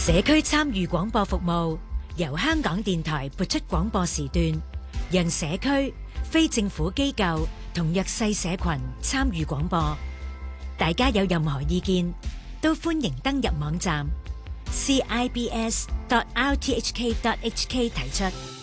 社區參與廣播服務由香港電台撥出廣播時段，讓社區、非政府機構同弱勢社群參與廣播。大家有任何意見，都歡迎登入網站 cibs.rthk.hk 提出。